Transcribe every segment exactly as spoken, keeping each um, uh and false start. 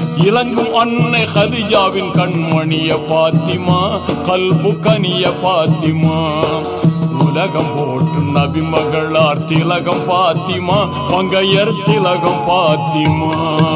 இலங்கும் அன்னை ஹதிஜாவின் கண்மணிய பாத்திமா, கல்பு கனிய பாத்திமா. உலகம் போற்றும் நபி மகளார் திலகம் பாத்திமா, பங்கையர் திலகம் பாத்திமா.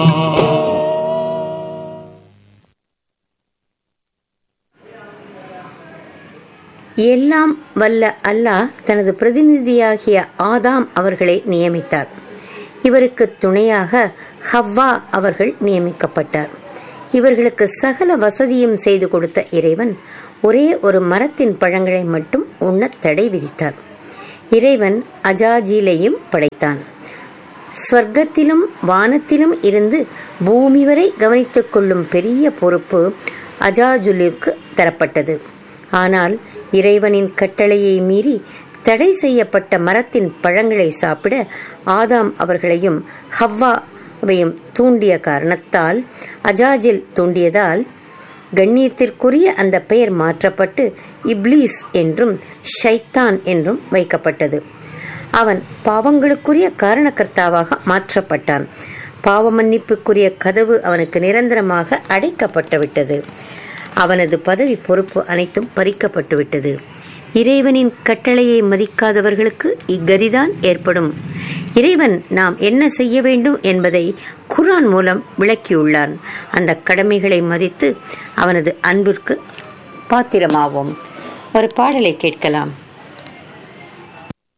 எல்லாம் வல்ல அல்லாஹ் தனது பிரதிநிதியாகிய ஆதாம் அவர்களை நியமித்தார். இவருக்கு துணையாக ஹவ்வா அவர்கள் நியமிக்கப்பட்டார். இவர்களுக்கு சகல வசதியும் செய்து கொடுத்த இறைவன் ஒரே ஒரு மரத்தின் பழங்களை மட்டும் உண்ண தடை விதித்தார். இறைவன் அஜாஜிலையும் படைத்தான். ஸ்வர்க்கத்திலும் வானத்திலும் இருந்து பூமி வரை கவனித்துக் கொள்ளும் பெரிய பொறுப்பு அஜாஜுலுக்கு தரப்பட்டது. ஆனால் இறைவனின் கட்டளையை மீறி தடை செய்யப்பட்ட மரத்தின் பழங்களை சாப்பிட ஆதாம் அவர்களையும் ஹவ்வாவையும் தூண்டிய காரணத்தால், அஜாஜில் தூண்டியதால் கண்ணியத்திற்குரிய அந்த பெயர் மாற்றப்பட்டு இப்லீஸ் என்றும் ஷைத்தான் என்றும் வைக்கப்பட்டது. அவன் பாவங்களுக்குரிய காரணக்கர்த்தாவாக மாற்றப்பட்டான். பாவ மன்னிப்புக்குரிய கதவு அவனுக்கு நிரந்தரமாக அடைக்கப்பட்டுவிட்டது. அவனது பதவி பொறுப்பு அனைத்தும் பறிக்கப்பட்டுவிட்டது. இறைவனின் கட்டளையை மதிக்காதவர்களுக்கு இக்கதிதான் ஏற்படும். இறைவன் நாம் என்ன செய்ய வேண்டும் என்பதை குர்ஆன் மூலம் விளக்கியுள்ளான். அந்த கடமைகளை மதித்து அவனது அன்பிற்கு பாத்திரமாவோம். ஒரு பாடலை கேட்கலாம்.